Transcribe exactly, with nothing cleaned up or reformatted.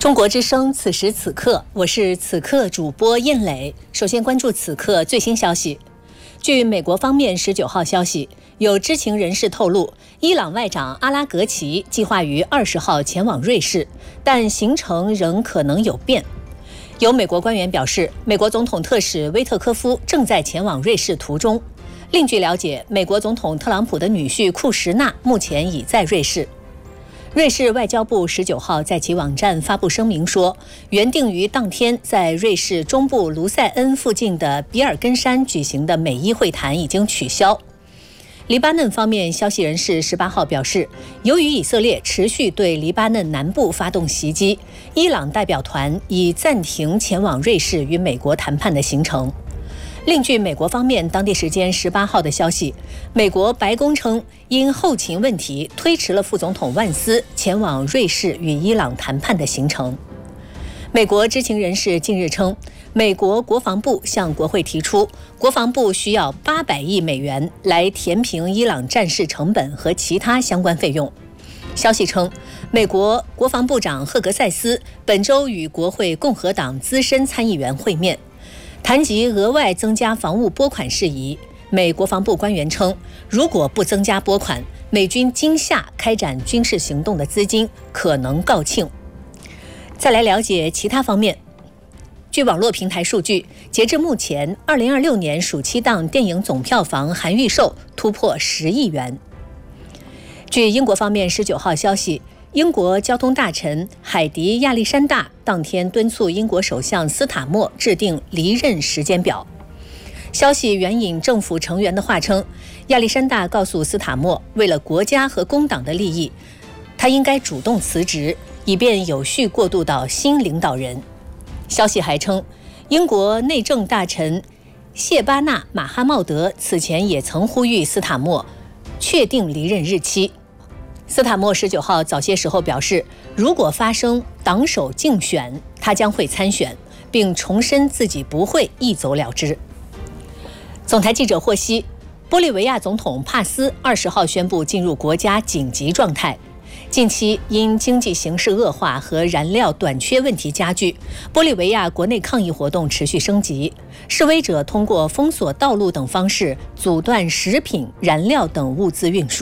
中国之声，此时此刻，我是此刻主播燕磊。首先关注此刻最新消息。据美国方面十九号消息，有知情人士透露，伊朗外长阿拉格齐计划于二十号前往瑞士，但行程仍可能有变。有美国官员表示，美国总统特使威特科夫正在前往瑞士途中。另据了解，美国总统特朗普的女婿库什纳目前已在瑞士。瑞士外交部十九号在其网站发布声明说，原定于当天在瑞士中部卢塞恩附近的比尔根山举行的美伊会谈已经取消。黎巴嫩方面消息人士十八号表示，由于以色列持续对黎巴嫩南部发动袭击，伊朗代表团已暂停前往瑞士与美国谈判的行程。另据美国方面当地时间十八号的消息，美国白宫称因后勤问题推迟了副总统万斯前往瑞士与伊朗谈判的行程。美国知情人士近日称，美国国防部向国会提出，国防部需要八百亿美元来填平伊朗战事成本和其他相关费用。消息称，美国国防部长赫格塞斯本周与国会共和党资深参议员会面，谈及额外增加防务拨款事宜。美国防部官员称，如果不增加拨款，美军今夏开展军事行动的资金可能告罄。再来了解其他方面。据网络平台数据，截至目前，二零二六年暑期档电影总票房含预售突破十亿元。据英国方面十九号消息，英国交通大臣海迪亚历山大当天敦促英国首相斯塔默制定离任时间表。消息援引政府成员的话称，亚历山大告诉斯塔默，为了国家和工党的利益，他应该主动辞职，以便有序过渡到新领导人。消息还称，英国内政大臣谢巴纳·马哈茂德此前也曾呼吁斯塔默确定离任日期。斯塔默十九号早些时候表示，如果发生党首竞选，他将会参选，并重申自己不会一走了之。总台记者获悉，玻利维亚总统帕斯二十号宣布进入国家紧急状态。近期因经济形势恶化和燃料短缺问题加剧，玻利维亚国内抗议活动持续升级，示威者通过封锁道路等方式阻断食品、燃料等物资运输。